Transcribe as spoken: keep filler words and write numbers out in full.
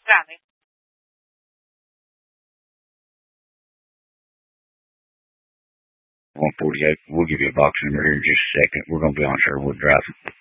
Got me. one forty-eight. We'll give you a box number here in just a second. We're going to be on Sherwood Drive.